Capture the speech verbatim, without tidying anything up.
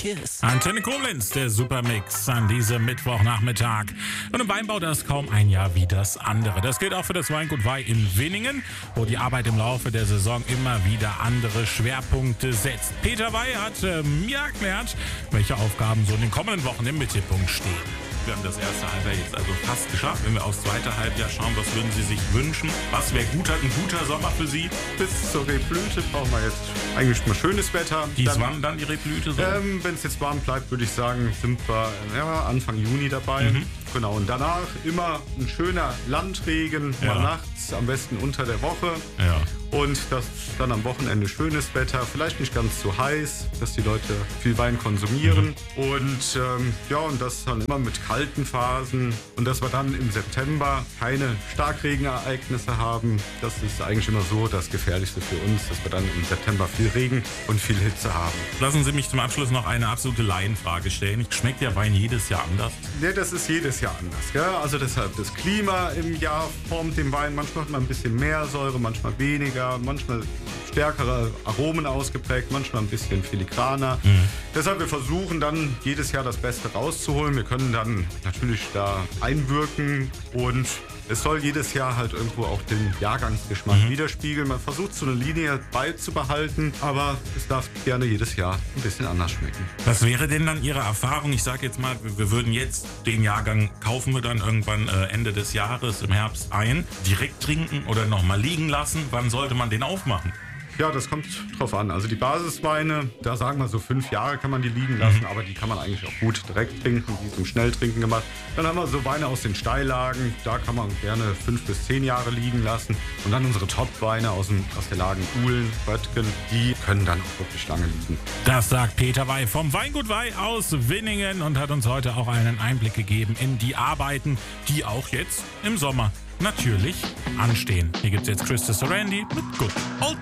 Kiss. Antenne Koblenz, der Supermix an diesem Mittwochnachmittag. Und im Weinbau das kaum ein Jahr wie das andere. Das gilt auch für das Weingut Wey in Winningen, wo die Arbeit im Laufe der Saison immer wieder andere Schwerpunkte setzt. Peter Wey hat äh, mir erklärt, welche Aufgaben so in den kommenden Wochen im Mittelpunkt stehen. Wir haben das erste Halbjahr jetzt also fast geschafft. Wenn wir aufs zweite Halbjahr schauen, was würden Sie sich wünschen? Was wäre guter, ein guter Sommer für Sie? Bis zur Rebblüte brauchen wir jetzt eigentlich mal schönes Wetter. Dies wann dann die Rebblüte? So? Ähm, Wenn es jetzt warm bleibt, würde ich sagen, sind wir ja, Anfang Juni dabei. Mhm. Genau, und danach immer ein schöner Landregen, Ja. mal nachts, am besten unter der Woche. Ja. Und das dann am Wochenende schönes Wetter, vielleicht nicht ganz so heiß, dass die Leute viel Wein konsumieren. Mhm. Und ähm, ja, und das dann immer mit kalten Phasen. Und dass wir dann im September keine Starkregenereignisse haben. Das ist eigentlich immer so das Gefährlichste für uns, dass wir dann im September viel Regen und viel Hitze haben. Lassen Sie mich zum Abschluss noch eine absolute Laienfrage stellen. Schmeckt der Wein jedes Jahr anders? Ja, das ist jedes Jahr anders. Gell? Also deshalb, das Klima im Jahr formt den Wein. Manchmal hat man ein bisschen mehr Säure, manchmal weniger. Manchmal stärkere Aromen ausgeprägt, manchmal ein bisschen filigraner. Mhm. Deshalb, wir versuchen dann jedes Jahr das Beste rauszuholen. Wir können dann natürlich da einwirken und es soll jedes Jahr halt irgendwo auch den Jahrgangsgeschmack mhm. widerspiegeln. Man versucht so eine Linie beizubehalten, aber es darf gerne jedes Jahr ein bisschen anders schmecken. Was wäre denn dann Ihre Erfahrung? Ich sage jetzt mal, wir würden jetzt den Jahrgang, kaufen wir dann irgendwann äh, Ende des Jahres im Herbst ein, direkt trinken oder nochmal liegen lassen. Wann sollte man den aufmachen? Ja, das kommt drauf an. Also die Basisweine, da sagen wir so fünf Jahre kann man die liegen lassen, mhm. aber die kann man eigentlich auch gut direkt trinken, die zum Schnelltrinken gemacht. Dann haben wir so Weine aus den Steillagen, da kann man gerne fünf bis zehn Jahre liegen lassen. Und dann unsere Top-Weine aus, dem, aus der Lagen Uhlen, Röttgen, die können dann auch wirklich lange liegen. Das sagt Peter Wey vom Weingut Wey aus Winningen und hat uns heute auch einen Einblick gegeben in die Arbeiten, die auch jetzt im Sommer natürlich anstehen. Hier gibt es jetzt Christopher Randy mit Good Old